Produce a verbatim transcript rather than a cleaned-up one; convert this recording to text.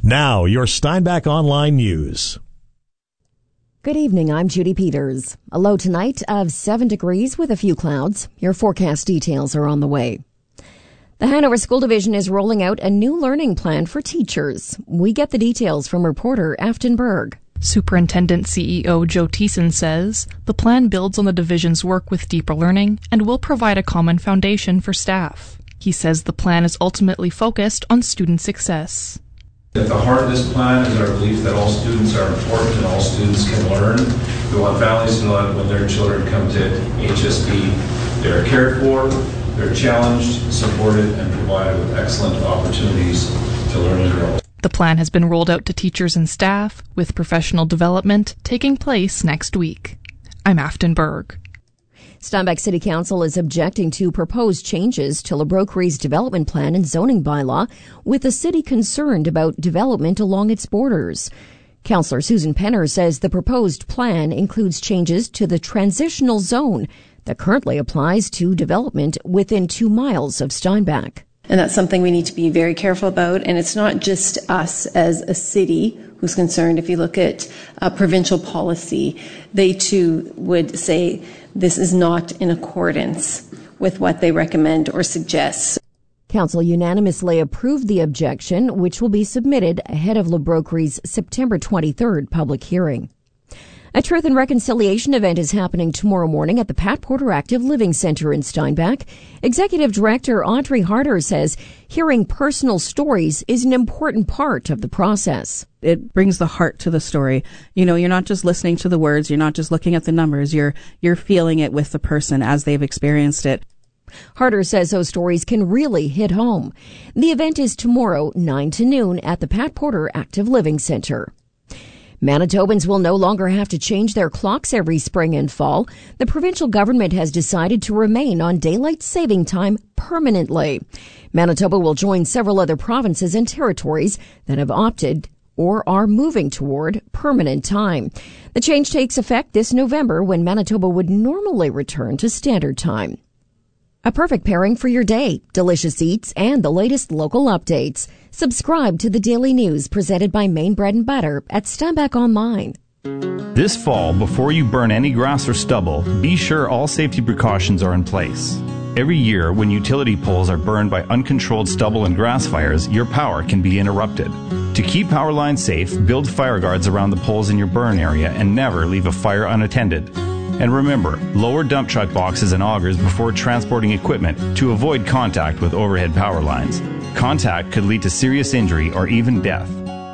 Now, your Steinbach Online News. Good evening, I'm Judy Peters. A low tonight of seven degrees with a few clouds. Your forecast details are on the way. The Hanover School Division is rolling out a new learning plan for teachers. We get the details from reporter Afton Berg. Superintendent C E O Joe Thiessen says the plan builds on the division's work with deeper learning and will provide a common foundation for staff. He says the plan is ultimately focused on student success. At the heart of this plan is our belief that all students are important and all students can learn. We want families to know that when their children come to H S B, they're cared for, they're challenged, supported, and provided with excellent opportunities to learn and grow. The plan has been rolled out to teachers and staff, with professional development taking place next week. I'm Afton Berg. Steinbach City Council is objecting to proposed changes to LeBrokery's development plan and zoning bylaw, with the city concerned about development along its borders. Councillor Susan Penner says the proposed plan includes changes to the transitional zone that currently applies to development within two miles of Steinbach. And that's something we need to be very careful about. And it's not just us as a city who's concerned. If you look at uh, provincial policy, they too would say this is not in accordance with what they recommend or suggest. Council unanimously approved the objection, which will be submitted ahead of LeBrokery's September twenty-third public hearing. A Truth and Reconciliation event is happening tomorrow morning at the Pat Porter Active Living Center in Steinbach. Executive Director Audrey Harder says hearing personal stories is an important part of the process. It brings the heart to the story. You know, you're not just listening to the words, you're not just looking at the numbers, you're you're feeling it with the person as they've experienced it. Harder says those stories can really hit home. The event is tomorrow, nine to noon, at the Pat Porter Active Living Center. Manitobans will no longer have to change their clocks every spring and fall. The provincial government has decided to remain on daylight saving time permanently. Manitoba will join several other provinces and territories that have opted or are moving toward permanent time. The change takes effect this November, when Manitoba would normally return to standard time. A perfect pairing for your day, delicious eats, and the latest local updates. Subscribe to the Daily News presented by Maine Bread and Butter at Steinbach Online. This fall, before you burn any grass or stubble, be sure all safety precautions are in place. Every year, when utility poles are burned by uncontrolled stubble and grass fires, your power can be interrupted. To keep power lines safe, build fire guards around the poles in your burn area and never leave a fire unattended. And remember, lower dump truck boxes and augers before transporting equipment to avoid contact with overhead power lines. Contact could lead to serious injury or even death.